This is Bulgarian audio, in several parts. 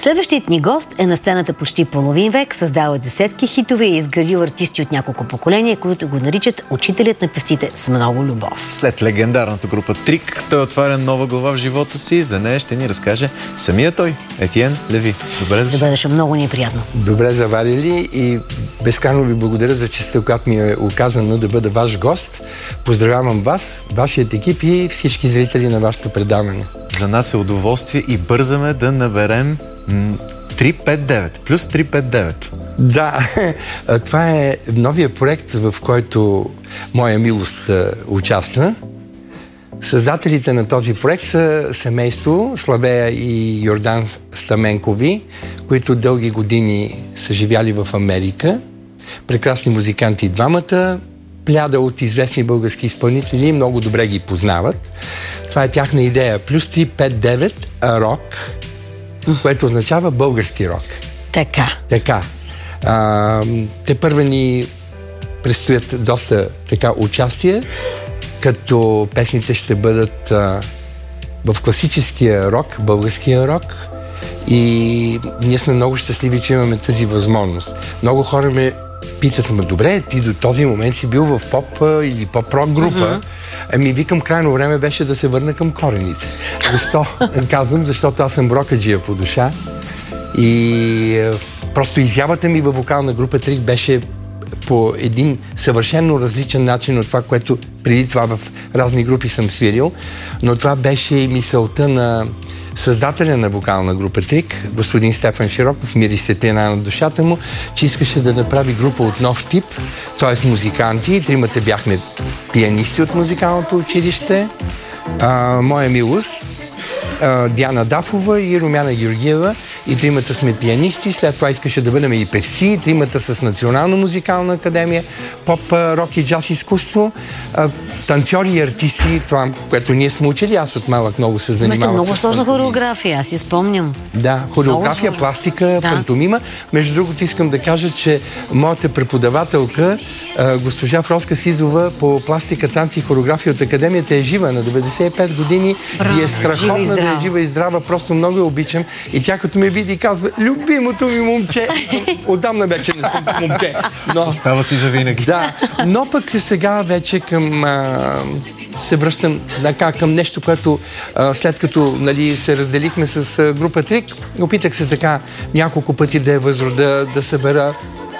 Следващият ни гост е на сцената почти половин век, създал е десетки хитове и изградил артисти от няколко поколения, които го наричат учителят на певците с много любов. След легендарната група Трик, той отваря нова глава в живота си. За нея ще ни разкаже самия той, Етиен Леви. Добре дошъл. Много ни е приятно. Добре заварили и безкрайно ви благодаря за честта, която ми е оказана да бъда ваш гост. Поздравявам вас, вашият екип и всички зрители на вашето предаване. За нас е удоволствие и бързаме да наберем 359, плюс 359. Да, това е новия проект, в който моя милост участва. Създателите на този проект са семейство Славея и Йордан Стаменкови, които дълги години са живяли в Америка. Прекрасни музиканти двамата, пляда от известни български изпълнители, много добре ги познават. Това е тяхна идея. Плюс 359 рок, което означава български рок. Така. Те първа ни предстоят доста участия, като песните ще бъдат в класическия рок, българския рок, и ние сме много щастливи, че имаме тази възможност. Много хора ме питат: добре, ти до този момент си бил в поп или поп-рок група. Ами викам, крайно време беше да се върна към корените. Защо? Казвам, защото аз съм рокаджия по душа и просто изявата ми във вокална група Трик беше по един съвършено различен начин от това, което преди това в разни групи съм свирил, но това беше и мисълта на създателя на вокална група Трик, господин Стефан Широков, мир и светлина на душата му, че искаше да направи група от нов тип, т.е. музиканти. Тримата бяхме пианисти от музикалното училище, моя милост, Диана Дафова и Румяна Георгиева, и тримата сме пианисти. След това искаше да бъдем и певци, тримата с Национална музикална академия, поп, рок и джаз изкуство, танцори и артисти, това, което ние сме учили. Аз от малък много се занимавах. Много сложна хореография, аз си спомням. Да, хореография, пластика, пантомима. Между другото, искам да кажа, че моята преподавателка, госпожа Фроска Сизова, по пластика, танци и хореография от академията, е жива на 95 години. Браво, и е страхотна да е жива и здрава. Просто много я обичам. И тя като ме види, казва: любимото ми момче. Отдавна вече не съм момче. Но става си за винаги. Да, но пък сега вече се връщам към нещо, което след като се разделихме с група Трик, опитах се така няколко пъти да я възрода, да събера.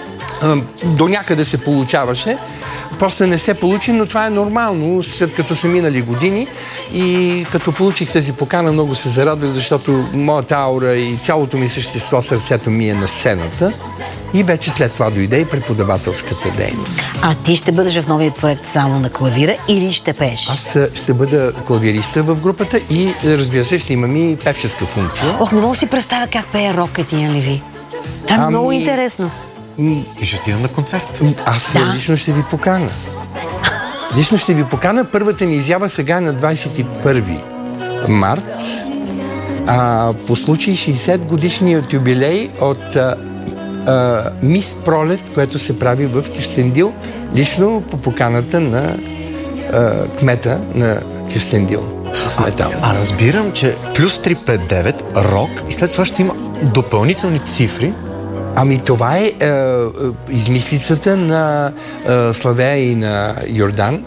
До някъде се получаваше. Просто не се получи, но това е нормално, след като са минали години, и като получих тази покана, много се зарадвах, защото моята аура и цялото ми същество, сърцето ми е на сцената, и вече след това дойде и преподавателската дейност. А ти ще бъдеш в новия проект само на клавира или ще пееш? Аз ще бъда клавириста в групата и, разбира се, ще имам и певческа функция. Не мога си представя как пее рок Етиен Леви. Това е много интересно. И ще отидем на концерт. Аз лично ще ви покана. Лично ще ви покана. Първата ни изява сега на 21 март. По случай 60 годишният юбилей от Мис Пролет, което се прави в Кюстендил, лично по поканата на кмета на Кюстендил. Разбирам, че плюс 359 рок и след това ще има допълнителни цифри. Това е измислицата на Славея и на Йордан,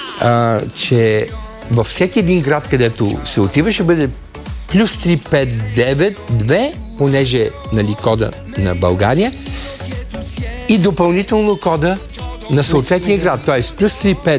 че във всеки един град, където се отива, ще бъде плюс 359-2, понеже кода на България, и допълнително кода на съответния град, т.е. плюс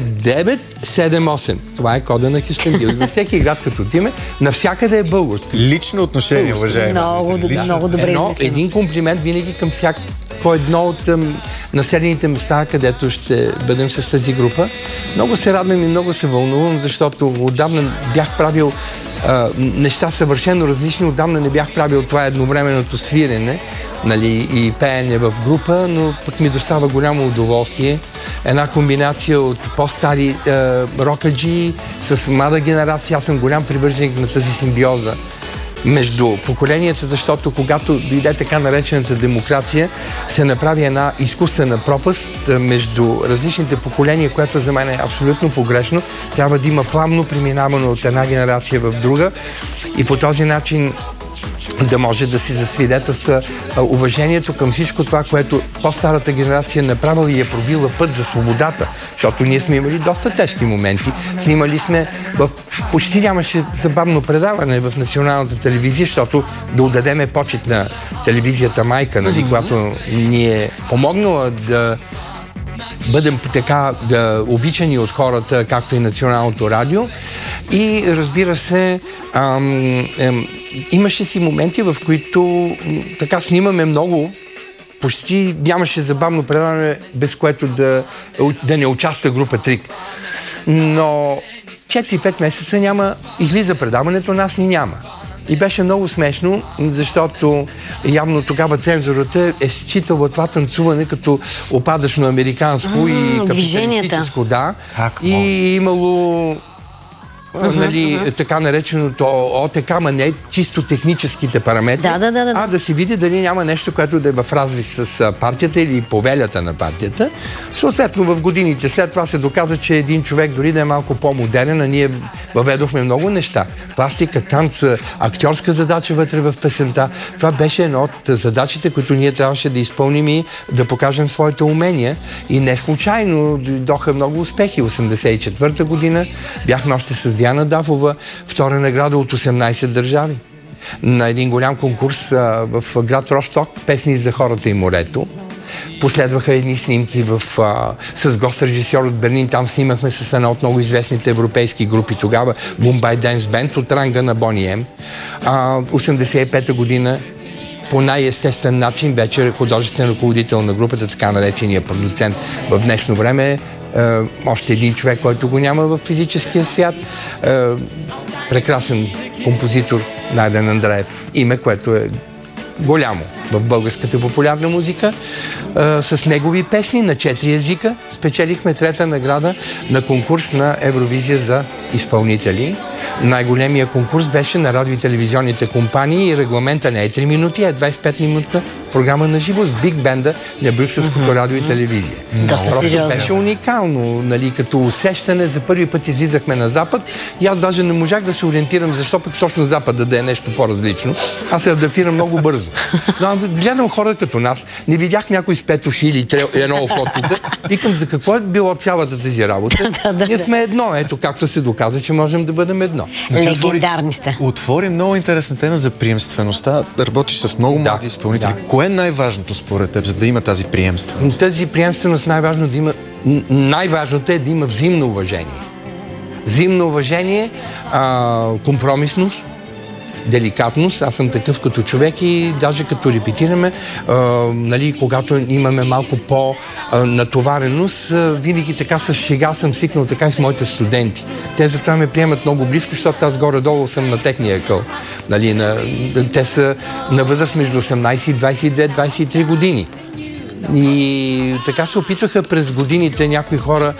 359-78. Това е кода на Кюстендил. Във всеки град, като отиме, навсякъде е българско. Лично отношение, уважаеми. Много добре. Един комплимент винаги към всяко едно от населените места, където ще бъдем с тази група. Много се радвам и много се вълнувам, защото отдавна бях правил неща съвършено различни. Отдавна не бях правил това едновременното свирене, и пеене в група, но пък ми достава голямо удоволствие. Една комбинация от по-стари рокаджи с млада генерация. Аз съм голям привърженик на тази симбиоза между поколенията, защото когато дойде така наречената демокрация, се направи една изкуствена пропаст между различните поколения, което за мен е абсолютно погрешно. Трябва да има плавно преминаване от една генерация в друга, и по този начин да може да си засвидетелства уважението към всичко това, което по-старата генерация направила и е пробила път за свободата. Защото ние сме имали доста тежки моменти. Снимали сме почти нямаше забавно предаване в националната телевизия, защото да отдадеме почет на телевизията майка, нали, която ни е помогнала да бъдем така обичани от хората, както и националното радио. И разбира се, имаше си моменти, в които така снимаме много. Почти нямаше забавно предаване, без което да не участва група Трик. Но 4-5 месеца излиза предаването, нас ни няма. И беше много смешно, защото явно тогава цензурата е считала това танцуване като опадъчно американско и капиталистическо, да. И имало така нареченото ОТК, ма не чисто техническите параметри, а да се види дали няма нещо, което да е в разрез с партията или повелята на партията. Съответно, в годините след това се доказа, че един човек дори да е малко по-модерен, а ние въведохме много неща. Пластика, танца, актьорска задача вътре в песента. Това беше едно от задачите, които ние трябваше да изпълним и да покажем своите умения. И не случайно дойдоха много успехи. 1984 година бяхме още с Диана Дафова, втора награда от 18 държави. На един голям конкурс в град Росток, песни за хората и морето. Последваха едни снимки с гост-режисьор от Берлин. Там снимахме с една от много известните европейски групи тогава, Мумбай Денс Бенд от ранга на Бони Ем. 85-та година по най-естествен начин вече художествен ръководител на групата, така наречения продуцент в днешно време, още един човек, който го няма в физическия свят. Прекрасен композитор Найден Андреев. Име, което е голямо в българската популярна музика. С негови песни на 4 езика спечелихме 3-та награда на конкурс на Евровизия за изпълнители. Най-големия конкурс беше на радио и телевизионните компании и регламента не е 3 минути, а е 25 минутна програма на живо с биг бенда на Брюкселското радио и телевизия. Просто беше уникално, нали, като усещане. За първи път излизахме на Запад и аз даже не можах да се ориентирам защо пък точно Запада да е нещо по-различно. Аз се адаптирам много бързо. Но гледам хора като нас, не видях някой с 5 уши или едно ухо тук. Викам, за какво е било цялата тази работа? Ние сме едно. Ето както се доказа, че можем да бъдем едно. Легендарни сте. Отвори много интересна тема за приемствеността. Работиш с много млади изпълнители. Кое е най-важното според теб, за да има тази приемственост? Тази приемственост най-важното е да има взаимно уважение. Взаимно уважение, компромисност, деликатност. Аз съм такъв като човек и даже като репетираме, нали, когато имаме малко по-натовареност, винаги така с шега съм свикнал така и с моите студенти. Те затова ме приемат много близко, защото аз горе-долу съм на техния къл. Нали, те са на възраст между 18 и 22-23 години. И така се опитваха през годините някои хора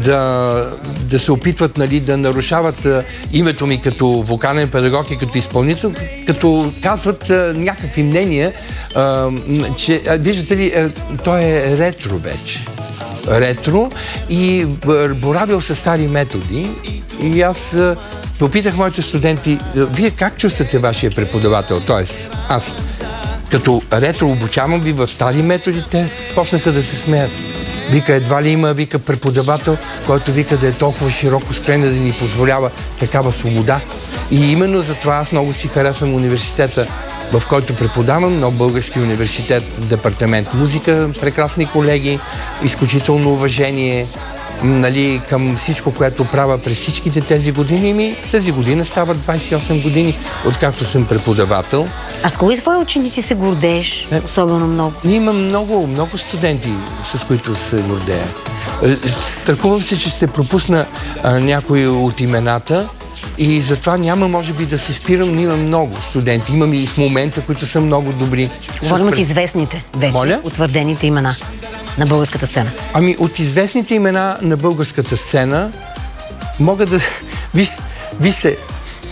да се опитват, нали, да нарушават името ми като вокален педагог и като изпълнител, като казват някакви мнения, че, виждате ли, той е ретро вече. Ретро и боравил с стари методи. И аз попитах моите студенти, вие как чувствате вашия преподавател? Тоест, аз като ретро обучавам ви в стари методи, те почнаха да се смеят. Вика, едва ли има, вика, преподавател, който вика да е толкова широко скроен, да ни позволява такава свобода. И именно затова аз много си харесвам университета, в който преподавам, но Български университет, департамент музика, прекрасни колеги, изключително уважение, нали, към всичко, което правя през всичките тези години. Тази година стават 28 години, откакто съм преподавател. А с кои свои ученици се гордееш особено много? Имам много студенти, с които се гордея. Страхувам се, че ще пропусна някои от имената и затова няма, може би, да се спирам, но имам много студенти. Имам и в момента, които са много добри. Говорим от известните вече, утвърдените имена на българската сцена. Ами от известните имена на българската сцена мога да... Вижте,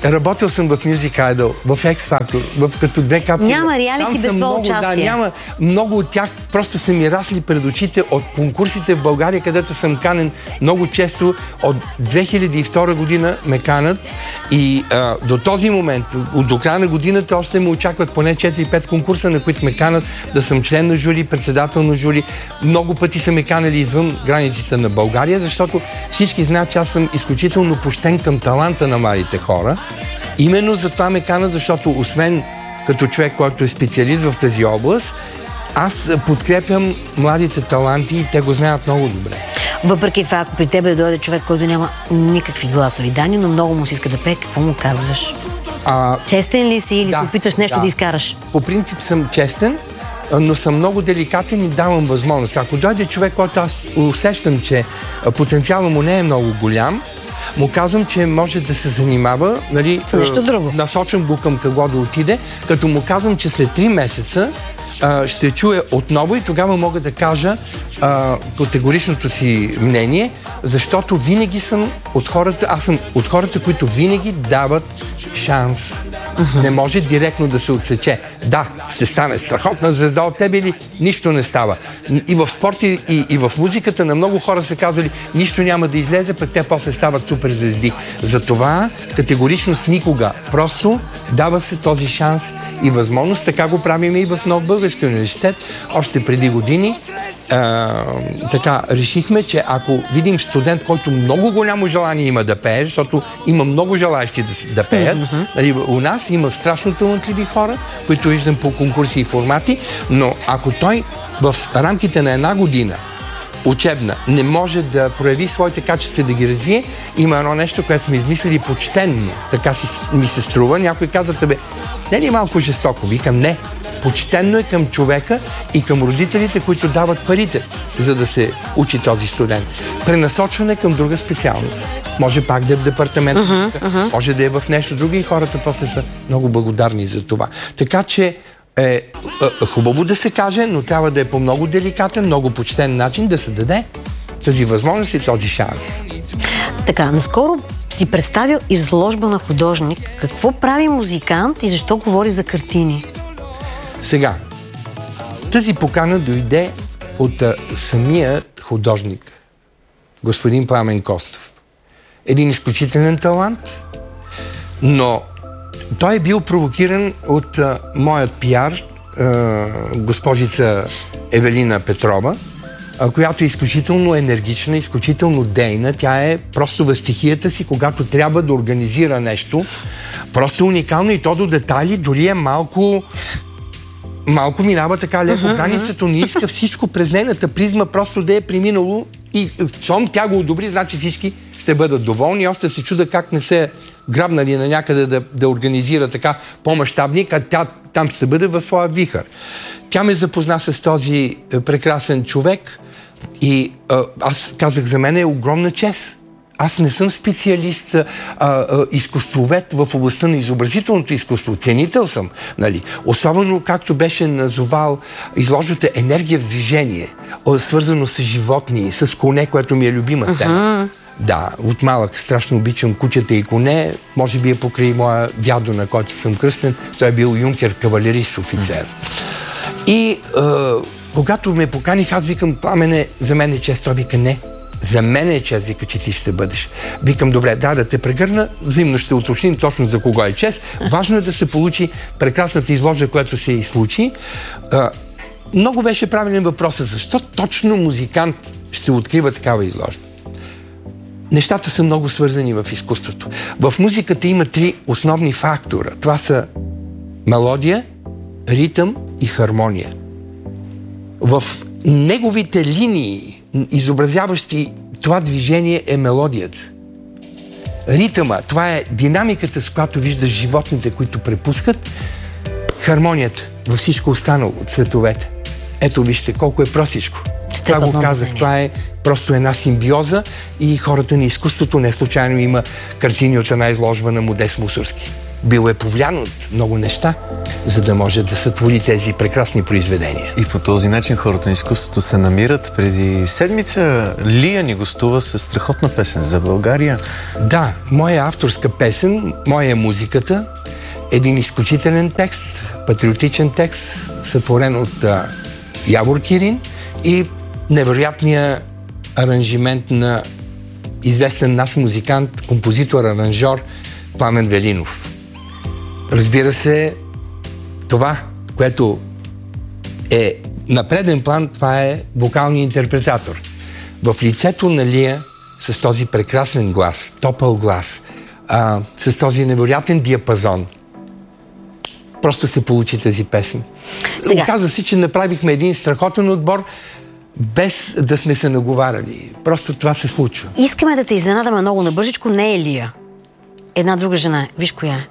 Работил съм в Music Idol, в X Factor, в като две капки. Няма реалити без това участие. Да, няма. Много от тях просто са ми расли пред очите от конкурсите в България, където съм канен много често. От 2002 година ме канат и до този момент, до края на годината, още ме очакват поне 4-5 конкурса, на които ме канат да съм член на жури, председател на жури. Много пъти са ме канали извън границите на България, защото всички знаят, че аз съм изключително почтен към таланта на младите хора. Именно за това ме канат, защото освен като човек, който е специалист в тази област, аз подкрепям младите таланти и те го знаят много добре. Въпреки това, ако при тебе дойде човек, който няма никакви гласови данни, но много му се иска да пее, какво му казваш? Честен ли си или се опитваш нещо да изкараш? По принцип съм честен, но съм много деликатен и давам възможност. Ако дойде човек, който аз усещам, че потенциално му не е много голям, му казвам, че може да се занимава, нали, нещо друго. Насочвам го към какво да отиде, като му казвам, че след 3 месеца ще чуя отново и тогава мога да кажа категоричното си мнение, защото винаги съм от хората, аз съм от хората, които винаги дават шанс. Не може директно да се отсече. Да, ще стане страхотна звезда от тебе или нищо не става. И в спорта, и в музиката на много хора са казали, нищо няма да излезе, пък те после стават супер звезди. Затова категоричност никога. Просто дава се този шанс и възможност. Така го правим и в Нов български университет. Още преди години така решихме, че ако видим студент, който много голямо желание има да пее, защото има много желаящи да пеят, у нас има страшно талантливи хора, които виждам по конкурси и формати, но ако той в рамките на 1 година учебна не може да прояви своите качества и да ги развие, има едно нещо, което сме измислили почтенно. Така ми се струва. Някой казва, не ли малко жестоко? Викам, не. Почтенно е към човека и към родителите, които дават парите, за да се учи този студент. Пренасочване към друга специалност. Може пак да е в департамент, може да е в нещо друго и хората после са много благодарни за това. Така че е хубаво да се каже, но трябва да е по много деликатен, много почтен начин да се даде тази възможност и този шанс. Така, наскоро си представил изложба на художник. Какво прави музикант и защо говори за картини? Сега, тази покана дойде от самия художник, господин Пламен Костов. Един изключителен талант, но той е бил провокиран от моят пиар, госпожица Евелина Петрова, която е изключително енергична, изключително дейна. Тя е просто в стихията си, когато трябва да организира нещо. Просто уникално и то до детайли, дори е малко минава така леко границата, не иска всичко през нейната призма просто да е преминало и щом тя го одобри, значи всички ще бъдат доволни. Още се чуда как не се грабнали на някъде да организира така по-мащабни, като тя там ще бъде в своя вихър. Тя ме запозна с този прекрасен човек и аз казах, за мен е огромна чест. Аз не съм специалист, изкуствовед в областта на изобразителното изкуство. Ценител съм, нали? Особено, както беше назовал изложбата енергия в движение, свързано с животни, с коне, което ми е любима тема. Да, от малък страшно обичам кучета и коне. Може би е покрай моя дядо, на който съм кръстен. Той е бил юнкер, кавалерист, офицер. И когато ме поканих, аз викам, Пламене, за мен е чест. Той вика, не. За мен е чест, вика, че ти ще бъдеш. Викам, добре, да те прегърна, взаимно ще уточним точно за кого е чест. Важно е да се получи прекрасната изложба, която се и случи. Много беше правилен въпросът, защо точно музикант ще открива такава изложба? Нещата са много свързани в изкуството. В музиката има 3 основни фактора. Това са мелодия, ритъм и хармония. В неговите линии, изобразяващи това движение, е мелодията. Ритъма, това е динамиката, с която виждаш животните, които препускат. Хармонията, във всичко останало от цветовете. Ето вижте колко е простичко. Това го казах. Това е просто една симбиоза и хората на изкуството не случайно има картини от една изложба на Модест Мусорски. Бил е повлиян от много неща за да може да сътвори тези прекрасни произведения. И по този начин хората на изкуството се намират. Преди седмица Лия ни гостува със страхотна песен за България. Да, моя авторска песен, моя музиката, един изключителен текст, патриотичен текст, сътворен от Явор Кирин и невероятния аранжимент на известен наш музикант, композитор, аранжор Пламен Велинов. Разбира се, това, което е на преден план, това е вокалният интерпретатор. В лицето на Лия с този прекрасен глас, топъл глас, с този невероятен диапазон, просто се получи тази песен. Оказа се, че направихме един страхотен отбор, без да сме се наговаряли. Просто това се случва. Искаме да те изненадаме много набързичко. Не е Лия. Една друга жена. Виж коя е.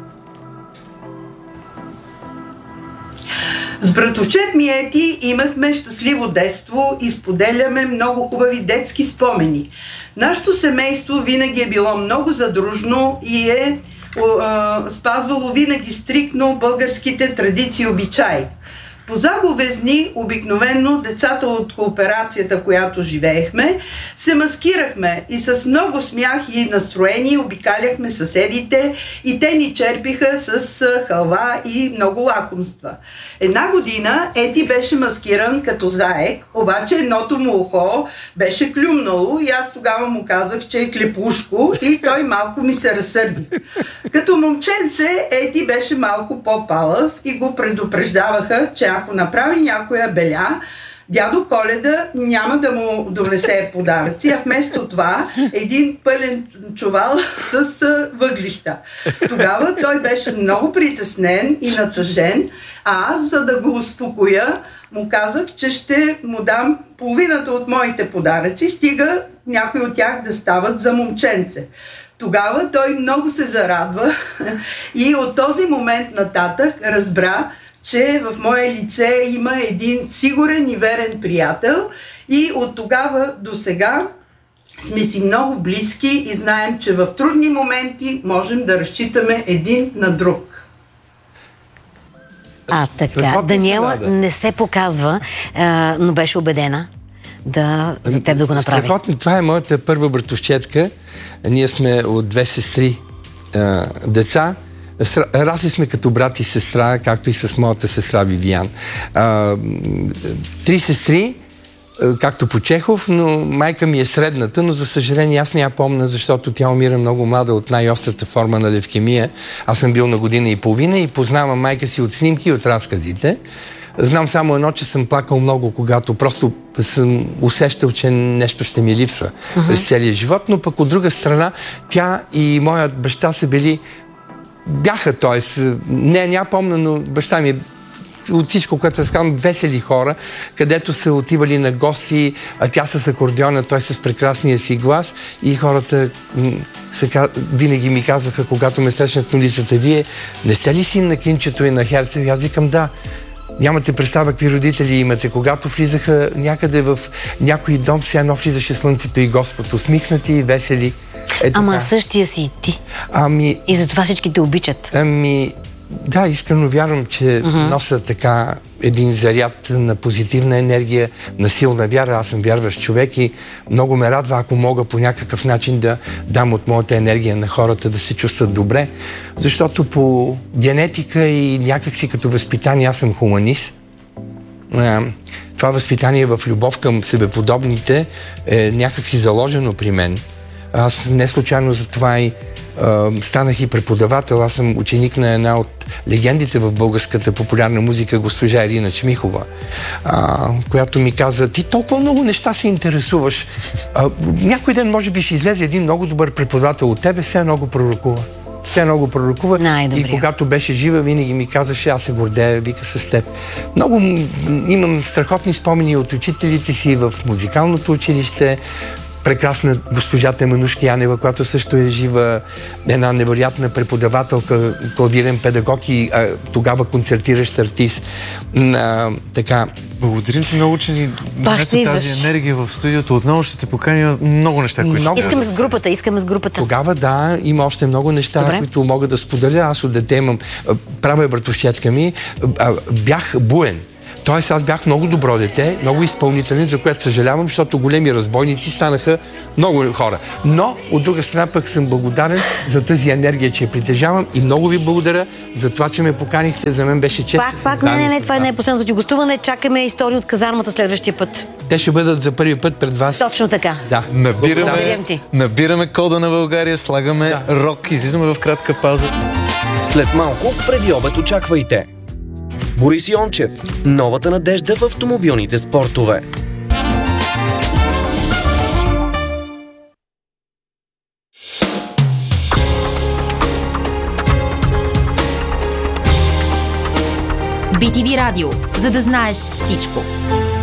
С братовчет ми Ети имахме щастливо детство и споделяме много хубави детски спомени. Нашето семейство винаги е било много задружно и е спазвало винаги стриктно българските традиции и обичаи. По заговезни, обикновено децата от кооперацията, в която живеехме, се маскирахме и с много смях и настроение обикаляхме съседите и те ни черпиха с халва и много лакомства. Една година Ети беше маскиран като заек, обаче едното му ухо беше клюмнало и аз тогава му казах, че е клепушко и той малко ми се разсърди. Като момченце Ети беше малко по-палъв и го предупреждаваха, че ако направи някоя беля, дядо Коледа няма да му донесе подаръци, а вместо това един пълен чувал с въглища. Тогава той беше много притеснен и натъжен, а аз, за да го успокоя, му казах, че ще му дам половината от моите подаръци, стига някои от тях да стават за момченце. Тогава той много се зарадва и от този момент нататък разбра, че в мое лице има един сигурен и верен приятел и от тогава до сега сме си много близки и знаем, че в трудни моменти можем да разчитаме един на друг. Така. Даниела не се показва, но беше убедена за теб да го направи. Страхотно. Това е моята първа братовчетка. Ние сме от две сестри деца. Расли сме като брат и сестра, както и с моята сестра Вивиан. 3 сестри, както по Чехов, но майка ми е средната, но за съжаление аз не я помня, защото тя умира много млада от най-острата форма на левкемия. Аз съм бил на година и половина и познавам майка си от снимки и от разказите. Знам само едно, че съм плакал много, когато просто съм усещал, че нещо ще ми липсва през целия живот, но пък от друга страна тя и моят баща са бяха, т.е. не помня, но баща ми от всичко, което разказвам, весели хора, където са отивали на гости, а тя с акордеона, той с прекрасния си глас и хората винаги ми казваха, когато ме срещнат на улицата, вие не сте ли син на Кинчето и на Херцев? И аз викам, да. Нямате представа какви родители имате. Когато влизаха някъде в някой дом, все едно влизаше слънцето и Господ, усмихнати и весели. Ама същия си и ти. И затова всички те обичат. Да, искрено вярвам, че нося така един заряд на позитивна енергия, на силна вяра. Аз съм вярващ човек и много ме радва, ако мога по някакъв начин да дам от моята енергия на хората да се чувстват добре. Защото по генетика и някакси като възпитание аз съм хуманист. Това възпитание в любов към себеподобните е някакси заложено при мен. Аз не случайно за това и станах и преподавател. Аз съм ученик на една от легендите в българската популярна музика, госпожа Ирина Чмихова, която ми каза, ти толкова много неща се интересуваш. Някой ден може би ще излезе един много добър преподавател от тебе, все много пророкува. И когато беше жива, винаги ми казаше, аз се гордея, вика, с теб. Много имам страхотни спомени от учителите си в музикалното училище. прекрасна госпожа Теменушка Янева, която също е жива, една невероятна преподавателка, клавирен педагог и тогава концертиращ артист. Така. Благодарим ти много, че ни донесе тази енергия в студиото. Отново ще те поканя много неща, които Искаме с групата. Тогава да, има още много неща, които мога да споделя. Аз от дете имам, права е братовчетка ми, бях буен. Тоест аз бях много добро дете, много изпълнителен, за което съжалявам, защото големи разбойници станаха много хора. Но, от друга страна пък съм благодарен за тази енергия, че я притежавам и много ви благодаря за това, че ме поканихте. За мен беше чест. Пак, не, това не е последното ти гостуване. Чакаме истории от казармата следващия път. Те ще бъдат за първи път пред вас. Точно така. Да. Набираме кода на България, слагаме рок, излизаме в кратка пауза. След малко, преди обед очаквайте Борис Йончев, новата надежда в автомобилните спортове. BTV Радио, за да знаеш всичко.